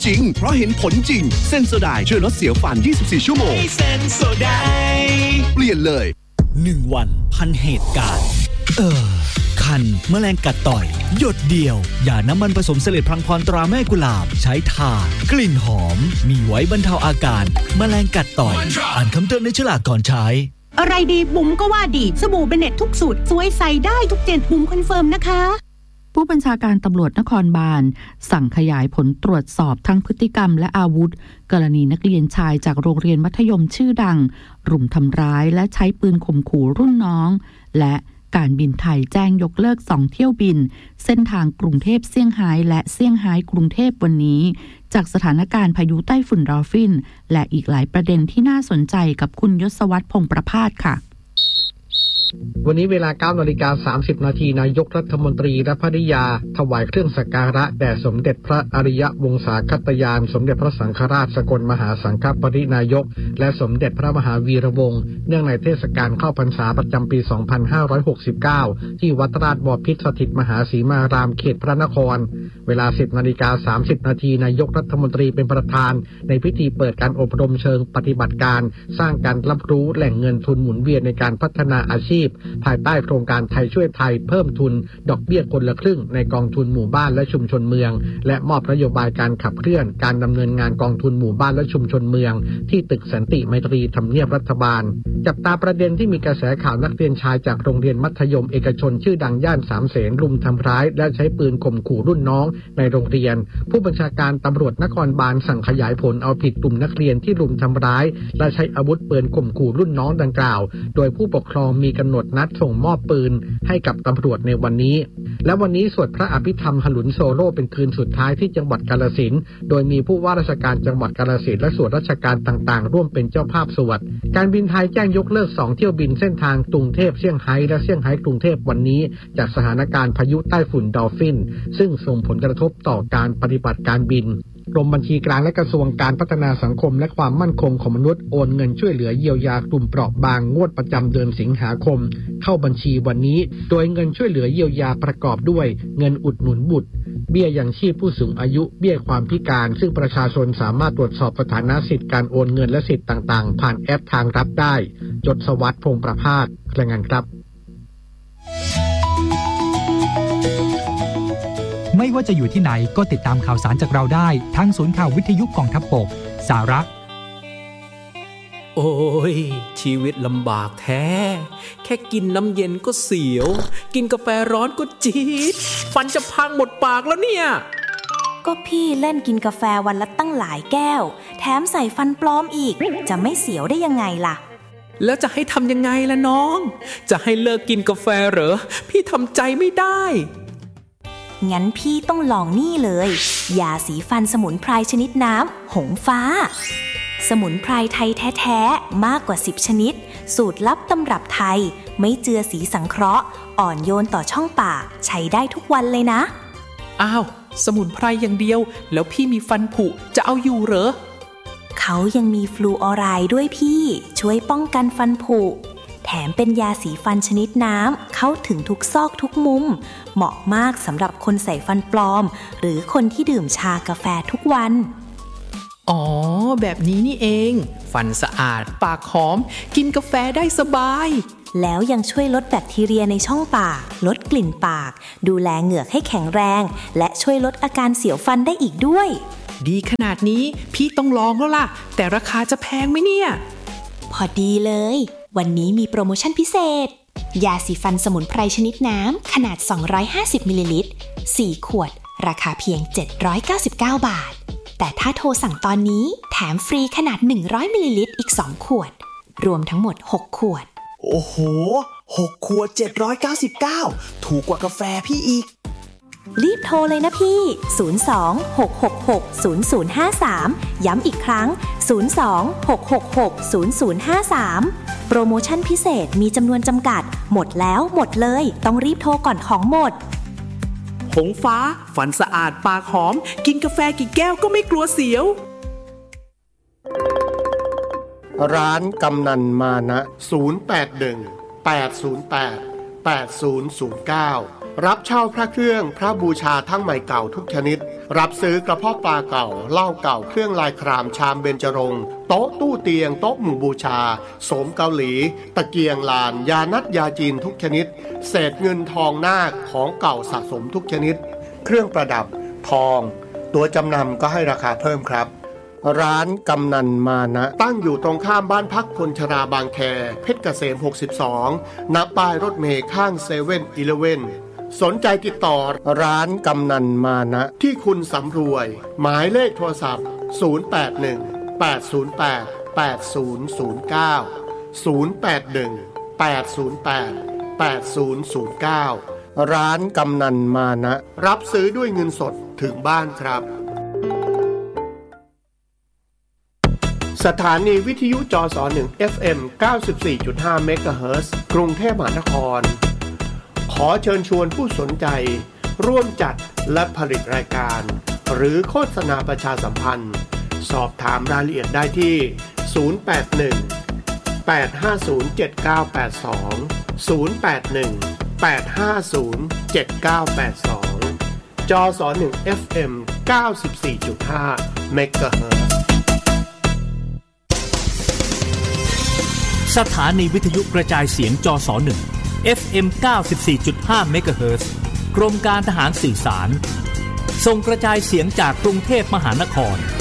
จริงเพราะเห็นผลจริงเซนโซไดช่วยลดเสียวฟัน24ชั่วโมงเซนโซไดเปลี่ยนเลย 1 วันพันเหตุการณ์คันแมลงกัดต่อยหยดเดียวอย่าน้ำมันผสมเสลดพลังพรตราแม่กุหลาบใช้ทากลิ่นหอมมีไว้บรรเทาอาการแมลงกัดต่อยอ่านคำเตือนในฉลากก่อนใช้อะไรดีบุ๋มก็ว่าดีสบู่เบเน็ตทุกสูตรสวยใส่ได้ทุกเจนบุ๋มคอนเฟิร์มนะคะผู้บัญชาการตำรวจนครบาลสั่งขยายผลตรวจสอบทั้งพฤติกรรมและอาวุธกรณีนักเรียนชายจากโรงเรียนมัธยมชื่อดังรุมทำร้ายและใช้ปืนข่มขู่รุ่นน้องและการบินไทยแจ้งยกเลิก2เที่ยวบินเส้นทางกรุงเทพเซี่ยงไฮ้และเซี่ยงไฮ้กรุงเทพวันนี้จากสถานการณ์พายุไต้ฝุ่นดอลฟินและอีกหลายประเด็นที่น่าสนใจกับคุณยศวัฒน์พงษ์ประภาสค่ะวันนี้เวลา 9:30 น.นายกรัฐมนตรีและภริยาถวายเครื่องสักการะแด่สมเด็จพระอริยวงศาคตยานสมเด็จพระสังฆราชสกลมหาสังฆปรินายกและสมเด็จพระมหาวีระวงศ์เนื่องในเทศกาลเข้าพรรษาประจำปี 2569 ที่วัดราชบพิตรสถิตมหาสีมารามเขตพระนครเวลา 10:30 น.นายกรัฐมนตรีเป็นประธานในพิธีเปิดการอบรมเชิงปฏิบัติการสร้างการรับรู้แหล่งเงินทุนหมุนเวียนในการพัฒนาอาชีพภายใต้โครงการไทยช่วยไทยเพิ่มทุนดอกเบี้ยคนละครึ่งในกองทุนหมู่บ้านและชุมชนเมืองและมอบนโยบายการขับเคลื่อนการดำเนินงานกองทุนหมู่บ้านและชุมชนเมืองที่ตึกสันติไมตรีทำเนียบรัฐบาลจับตาประเด็นที่มีกระแสข่าวนักเรียนชายจากโรงเรียนมัธยมเอกชนชื่อดังย่านสามเสนรุมทำร้ายและใช้ปืนข่มขู่รุ่นน้องในโรงเรียนผู้บัญชาการตำรวจนครบาลสั่งขยายผลเอาผิดกลุ่มนักเรียนที่รุมทำร้ายและใช้อาวุธปืนข่มขู่รุ่นน้องดังกล่าวโดยผู้ปกครองมีกำหนดนัดส่งมอบปืนให้กับตำรวจในวันนี้และวันนี้สวดพระอภิธรรมหลุนโซโล่เป็นคืนสุดท้ายที่จังหวัดกาฬสินธุ์โดยมีผู้ว่าราชการจังหวัดกาฬสินธุ์และส่วนราชการต่างๆร่วมเป็นเจ้าภาพสวดการบินไทยแจ้งยกเลิก2เที่ยวบินเส้นทางกรุงเทพเซี่ยงไฮ้และเซี่ยงไฮ้กรุงเทพวันนี้จากสถานการณ์พายุใต้ฝุ่นดอลฟินซึ่งส่งผลกระทบต่อการปฏิบัติการบินกรมบัญชีกลางและกระทรวงการพัฒนาสังคมและความมั่นคงของมนุษย์โอนเงินช่วยเหลือเยียวยากลุ่มเปราะบางงวดประจำเดือนสิงหาคมเข้าบัญชีวันนี้โดยเงินช่วยเหลือเยียวยาประกอบด้วยเงินอุดหนุนบุตรเบี้ยยังชีพผู้สูงอายุเบี้ยความพิการซึ่งประชาชนสามารถตรวจสอบสถานะสิทธิการโอนเงินและสิทธิต่างๆผ่านแอปทางรัฐได้ยศวัฒน์พงษ์ประภาสรายงานครับไม่ว่าจะอยู่ที่ไหนก็ติดตามข่าวสารจากเราได้ทั้งศูนย์ข่าววิทยุกองทัพบกสาระโอ้ยชีวิตลำบากแท้แค่กินน้ำเย็นก็เสียวกินกาแฟร้อนก็จี๊ดฟันจะพังหมดปากแล้วเนี่ยก็พี่เล่นกินกาแฟวันละตั้งหลายแก้วแถมใส่ฟันปลอมอีกจะไม่เสียวได้ยังไงล่ะแล้วจะให้ทำยังไงล่ะน้องจะให้เลิกกินกาแฟเหรอพี่ทำใจไม่ได้งั้นพี่ต้องลองนี่เลยยาสีฟันสมุนไพรชนิดน้ำหงฟ้าสมุนไพรไทยแท้ๆมากกว่า10ชนิดสูตรลับตำรับไทยไม่เจือสีสังเคราะห์อ่อนโยนต่อช่องปากใช้ได้ทุกวันเลยนะอ้าวสมุนไพรอย่างเดียวแล้วพี่มีฟันผุจะเอาอยู่เหรอเขายังมีฟลูออไรด์ด้วยพี่ช่วยป้องกันฟันผุแถมเป็นยาสีฟันชนิดน้ำเข้าถึงทุกซอกทุกมุมเหมาะมากสำหรับคนใส่ฟันปลอมหรือคนที่ดื่มชากาแฟทุกวันอ๋อแบบนี้นี่เองฟันสะอาดปากหอมกินกาแฟได้สบายแล้วยังช่วยลดแบคทีเรียในช่องปากลดกลิ่นปากดูแลเหงือกให้แข็งแรงและช่วยลดอาการเสียวฟันได้อีกด้วยดีขนาดนี้พี่ต้องลองแล้วล่ะแต่ราคาจะแพงไหมเนี่ยพอดีเลยวันนี้มีโปรโมชั่นพิเศษยาสีฟันสมุนไพรชนิดน้ำขนาด250มิลลิลิตร4ขวดราคาเพียง799 บาทแต่ถ้าโทรสั่งตอนนี้แถมฟรีขนาด100มิลลิลิตรอีก2ขวดรวมทั้งหมด6ขวดโอ้โห6ขวด799ถูกกว่ากาแฟพี่อีกรีบโทรเลยนะพี่02-666-0053ย้ำอีกครั้ง02-666-0053โปรโมชั่นพิเศษมีจำนวนจำกัดหมดแล้วหมดเลยต้องรีบโทรก่อนของหมดหงฟ้าฟันสะอาดปากหอมกินกาแฟกี่แก้วก็ไม่กลัวเสียวร้านกำนันมานะ081-808-8009รับเช่าพระเครื่องพระบูชาทั้งใหม่เก่าทุกชนิดรับซื้อกระเพาะปลาเก่าเหล้าเก่าเครื่องลายครามชามเบญจรงค์โต๊ะตู้เตียงโต๊ะหมู่บูชาโสมเกาหลีตะเกียงลานยานัดยาจีนทุกชนิดเศษเงินทองนาคของเก่าสะสมทุกชนิดเครื่องประดับทองตัวจำนำก็ให้ราคาเพิ่มครับร้านกำนันมานะตั้งอยู่ตรงข้ามบ้านพักคนชราบางแคเพชรเกษม62ณป้ายรถเมล์ข้าง7-Elevenสนใจติดต่อร้านกำนันมานะที่คุณสำรวยหมายเลขโทรศัพท์0818088089 ร้านกำนันมานะรับซื้อด้วยเงินสดถึงบ้านครับสถานีวิทยุจส1 FM 94.5 เมกะเฮิรตซ์กรุงเทพมหานครขอเชิญชวนผู้สนใจร่วมจัดและผลิตรายการหรือโฆษณาประชาสัมพันธ์สอบถามรายละเอียดได้ที่081-850-7982 081-850-7982 จส1 FM 94.5 เมกะเฮิรตซ์สถานีวิทยุกระจายเสียงจส1 FM 94.5 เมกะเฮิรตซ์กรมการทหารสื่อสารส่งกระจายเสียงจากกรุงเทพมหานคร